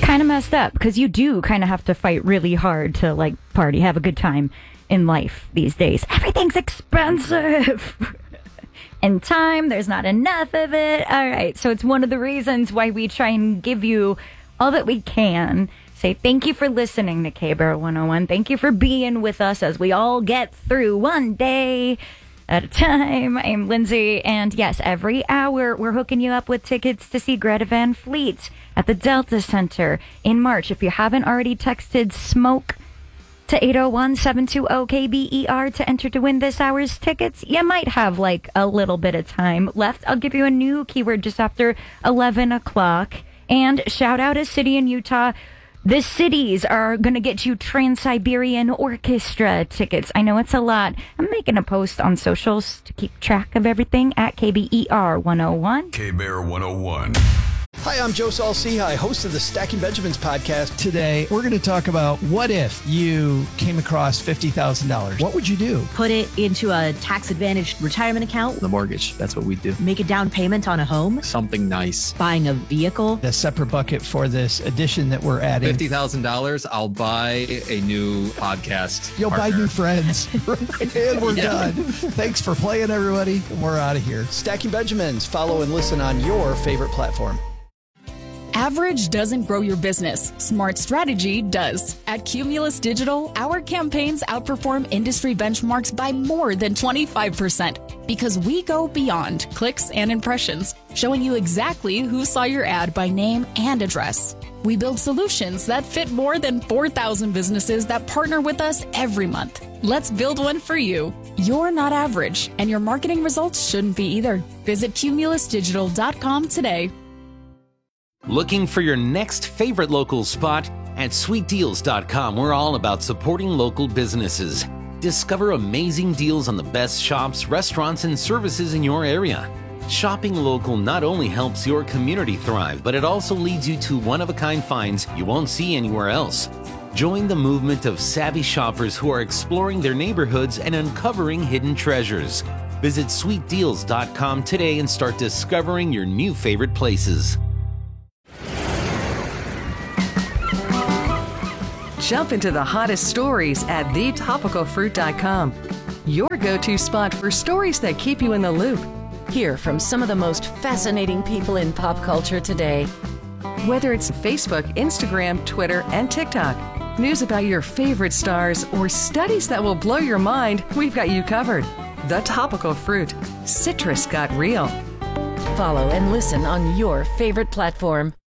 kind of messed up because you do kind of have to fight really hard to like party, have a good time in life these days. Everything's expensive. And time, there's not enough of it. All right, so it's one of the reasons why we try and give you all that we can. Say thank you for listening to K-Bear 101. Thank you for being with us as we all get through one day at a time. I'm Lindsay, and yes, every hour we're hooking you up with tickets to see Greta Van Fleet at the Delta Center in March. If you haven't already texted SMOKE to 801-720-KBER to enter to win this hour's tickets, you might have like a little bit of time left. I'll give you a new keyword just after 11 o'clock. And shout out a city in Utah. The cities are going to get you Trans-Siberian Orchestra tickets. I know it's a lot. I'm making a post on socials to keep track of everything at KBER 101. K-Bear 101. Hi, I'm Joe Saul-Sehy, host of the Stacking Benjamins podcast. Today, we're going to talk about what if you came across $50,000? What would you do? Put it into a tax-advantaged retirement account. The mortgage, that's what we do. Make a down payment on a home. Something nice. Buying a vehicle. A separate bucket for this addition that we're adding. $50,000, I'll buy a new podcast. You'll partner. buy new friends. And we're done. Thanks for playing, everybody. And we're out of here. Stacking Benjamins. Follow and listen on your favorite platform. Average doesn't grow your business. Smart strategy does. At Cumulus Digital, our campaigns outperform industry benchmarks by more than 25% because we go beyond clicks and impressions, showing you exactly who saw your ad by name and address. We build solutions that fit more than 4,000 businesses that partner with us every month. Let's build one for you. You're not average, and your marketing results shouldn't be either. Visit cumulusdigital.com today. Looking for your next favorite local spot? At sweetdeals.com, we're all about supporting local businesses. Discover amazing deals on the best shops, restaurants, and services in your area. Shopping local not only helps your community thrive, but it also leads you to one-of-a-kind finds you won't see anywhere else. Join the movement of savvy shoppers who are exploring their neighborhoods and uncovering hidden treasures. Visit sweetdeals.com today and start discovering your new favorite places. Jump into the hottest stories at thetopicalfruit.com. Your go-to spot for stories that keep you in the loop. Hear from some of the most fascinating people in pop culture today. Whether it's Facebook, Instagram, Twitter, and TikTok, news about your favorite stars, or studies that will blow your mind, we've got you covered. The Topical Fruit. Citrus got real. Follow and listen on your favorite platform.